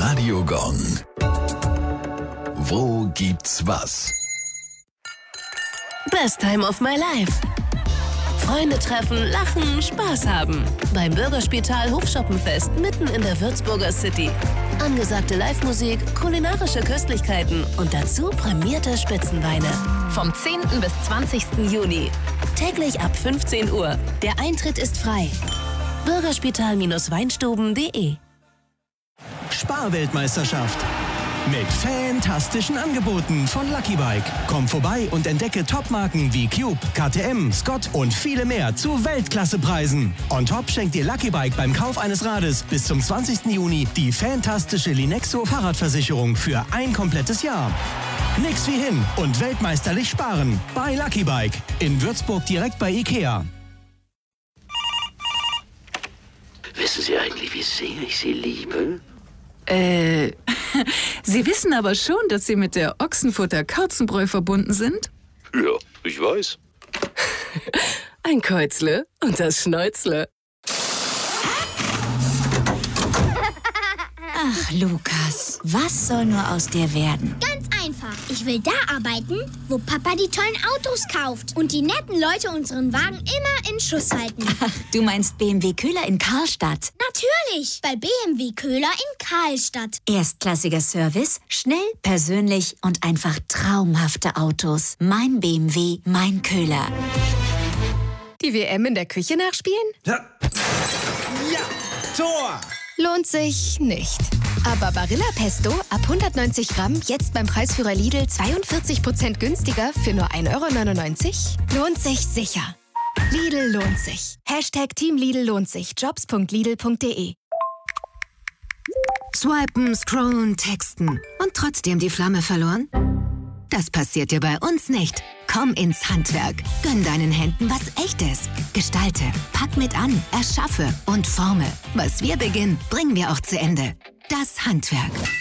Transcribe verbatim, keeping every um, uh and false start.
Radio Gong. Wo gibt's was? Best time of my life. Freunde treffen, lachen, Spaß haben. Beim Bürgerspital Hofschoppenfest mitten in der Würzburger City. Angesagte Live-Musik, kulinarische Köstlichkeiten und dazu prämierte Spitzenweine. Vom zehnten bis zwanzigsten Juni. Täglich ab fünfzehn Uhr. Der Eintritt ist frei. Bürgerspital Weinstuben punkt de Sparweltmeisterschaft. Mit fantastischen Angeboten von Lucky Bike. Komm vorbei und entdecke Topmarken wie Cube, K T M, Scott und viele mehr zu Weltklassepreisen. On top schenkt dir Lucky Bike beim Kauf eines Rades bis zum zwanzigsten Juni die fantastische Linexo Fahrradversicherung für ein komplettes Jahr. Nix wie hin und weltmeisterlich sparen bei Lucky Bike. In Würzburg direkt bei Ikea. Wissen Sie eigentlich, wie sehr ich Sie liebe? Äh, Sie wissen aber schon, dass Sie mit der Ochsenfutter-Kauzenbräu verbunden sind? Ja, ich weiß. Ein Käuzle und das Schnäuzle. Ach, Lukas, was soll nur aus dir werden? Ganz einfach. Ich will da arbeiten, wo Papa die tollen Autos kauft und die netten Leute unseren Wagen immer in Schuss halten. Ach, du meinst B M W Köhler in Karlstadt? Natürlich, bei B M W Köhler in Karlstadt. Erstklassiger Service, schnell, persönlich und einfach traumhafte Autos. Mein B M W, mein Köhler. Die W M in der Küche nachspielen? Ja, ja. Tor! Lohnt sich nicht. Aber Barilla Pesto ab hundertneunzig Gramm jetzt beim Preisführer Lidl zweiundvierzig Prozent günstiger für nur ein Euro neunundneunzig? Lohnt sich sicher. Lidl lohnt sich. Hashtag Team Lidl lohnt sich. jobs punkt lidl punkt de. Swipen, scrollen, texten und trotzdem die Flamme verloren? Das passiert dir bei uns nicht. Komm ins Handwerk. Gönn deinen Händen was Echtes. Gestalte, pack mit an, erschaffe und forme. Was wir beginnen, bringen wir auch zu Ende. Das Handwerk.